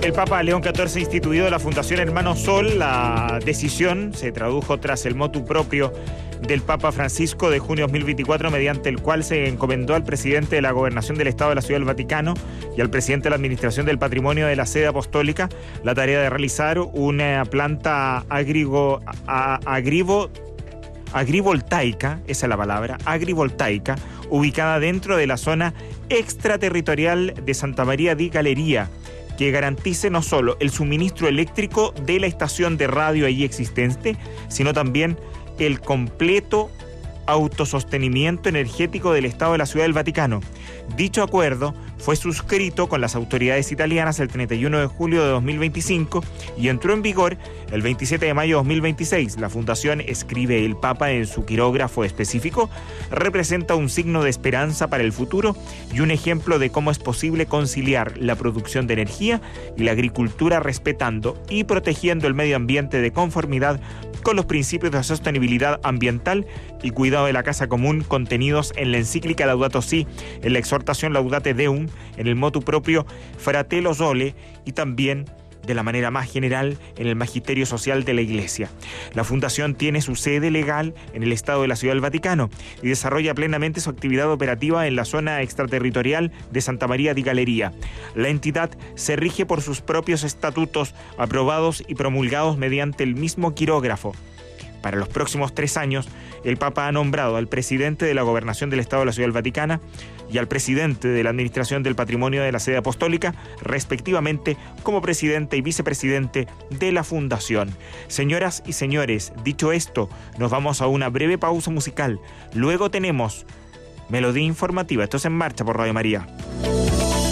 El Papa León XIV instituido la Fundación Hermano Sol. La decisión se tradujo tras el motu proprio del Papa Francisco de junio de 2024, mediante el cual se encomendó al presidente de la Gobernación del Estado de la Ciudad del Vaticano y al presidente de la Administración del Patrimonio de la Sede Apostólica la tarea de realizar una planta agrivoltaica, esa es la palabra, agrivoltaica, ubicada dentro de la zona extraterritorial de Santa María di Galleria, que garantice no solo el suministro eléctrico de la estación de radio allí existente, sino también el completo autosostenimiento energético del Estado de la Ciudad del Vaticano. Dicho acuerdo fue suscrito con las autoridades italianas el 31 de julio de 2025 y entró en vigor el 27 de mayo de 2026. La Fundación, escribe el Papa en su quirógrafo específico, representa un signo de esperanza para el futuro y un ejemplo de cómo es posible conciliar la producción de energía y la agricultura respetando y protegiendo el medio ambiente de conformidad con los principios de sostenibilidad ambiental y cuidado de la casa común contenidos en la encíclica Laudato Si, en la exhortación Laudate Deum, en el motu propio Fratello Sole y también de la manera más general en el magisterio social de la Iglesia. La Fundación tiene su sede legal en el Estado de la Ciudad del Vaticano y desarrolla plenamente su actividad operativa en la zona extraterritorial de Santa María di Galleria. La entidad se rige por sus propios estatutos aprobados y promulgados mediante el mismo quirógrafo. Para los próximos 3 años, el Papa ha nombrado al presidente de la Gobernación del Estado de la Ciudad del Vaticano y al presidente de la Administración del Patrimonio de la Sede Apostólica, respectivamente, como presidente y vicepresidente de la Fundación. Señoras y señores, dicho esto, nos vamos a una breve pausa musical. Luego tenemos Melodía Informativa. Esto es En Marcha por Radio María.